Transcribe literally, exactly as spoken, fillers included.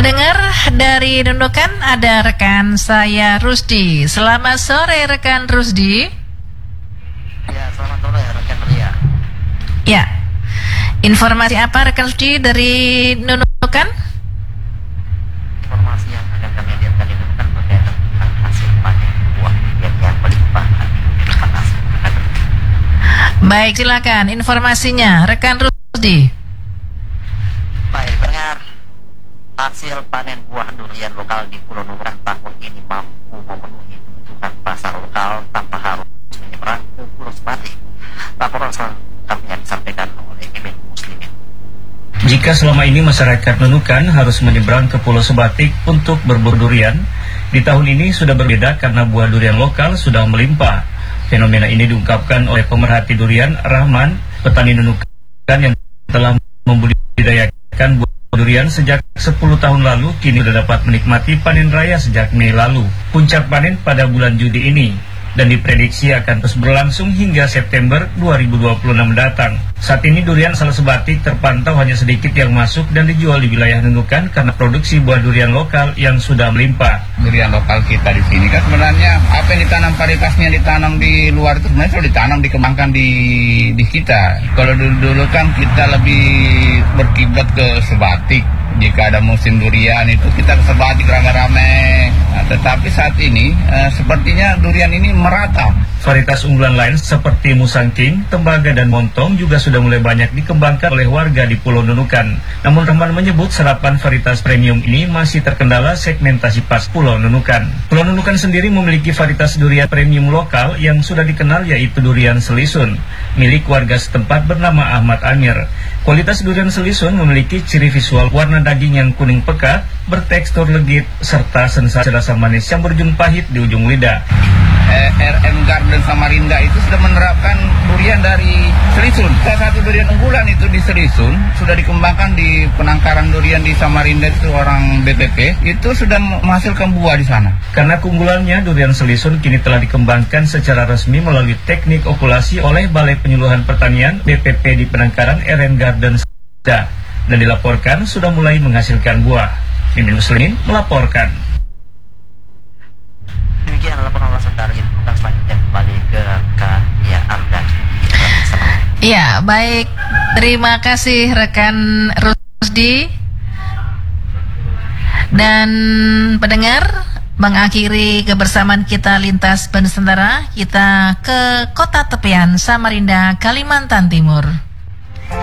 Pendengar dari Nunukan, ada rekan saya Rusdi. Selamat sore rekan Rusdi. Ya, selamat sore rekan Ria. Ya, informasi apa rekan Rusdi dari Nunukan? Informasi yang akan kami hadirkan itu kan berkaitan tentang hasil panen buah durian yang melimpah di panas. Baik, silakan informasinya rekan Rusdi. Baik, pendengar, hasil panen buah durian lokal di Pulau Nunukan tahun ini mampu memenuhi kebutuhan pasar lokal tanpa harus menyeberang ke Pulau Sebatik. Laporan selengkapnya disampaikan oleh Emin Muslimin. Jika selama ini masyarakat Nunukan harus menyeberang ke Pulau Sebatik untuk berburu durian, di tahun ini sudah berbeda karena buah durian lokal sudah melimpah. Fenomena ini diungkapkan oleh pemerhati durian Rahman, petani Nunukan yang telah membudidayakan buah durian sejak sepuluh tahun lalu, kini sudah dapat menikmati panen raya sejak Mei lalu. Puncak panen pada bulan Juli ini dan diprediksi akan terus berlangsung hingga September dua ribu dua puluh enam mendatang. Saat ini durian Salah Sebatik terpantau hanya sedikit yang masuk dan dijual di wilayah Nunukan karena produksi buah durian lokal yang sudah melimpah. Durian lokal kita di sini kan sebenarnya apa yang ditanam, varietasnya ditanam di luar itu sebenarnya sudah ditanam, dikembangkan di di kita. Kalau dulu-dulu kan kita lebih berkiblat ke Sebatik. Jika ada musim durian itu kita ke Sebatik rame-rame. Nah, tetapi saat ini eh, sepertinya durian ini merata. Varietas unggulan lain seperti Musang King, Tembaga, dan Montong juga sudah mulai banyak dikembangkan oleh warga di Pulau Nunukan. Namun Rahman menyebut serapan varietas premium ini masih terkendala segmentasi pas Pulau Nunukan. Pulau Nunukan sendiri memiliki varietas durian premium lokal yang sudah dikenal, yaitu durian Selisun, milik warga setempat bernama Ahmad Amir. Kualitas durian Selisun memiliki ciri visual warna daging yang kuning pekat, bertekstur legit, serta sensasi rasa manis yang berujung pahit di ujung lidah. Eh, R M Garden Samarinda itu sudah menerapkan durian dari Selisun. Salah satu durian unggulan itu di Selisun sudah dikembangkan di penangkaran durian di Samarinda, itu orang B P P itu sudah menghasilkan buah di sana. Karena keunggulannya, durian Selisun kini telah dikembangkan secara resmi melalui teknik okulasi oleh Balai Penyuluhan Pertanian B P P di penangkaran R M Garden Samarinda dan dilaporkan sudah mulai menghasilkan buah. Emin Muslimin melaporkan. Demikian laporan langsung dari Nunukan. Selanjutnya kembali ke Kania Ardan. Ya, baik. Terima kasih rekan Rusdi. Dan pendengar, mengakhiri kebersamaan kita lintas Nusantara, kita ke Kota Tepian, Samarinda, Kalimantan Timur.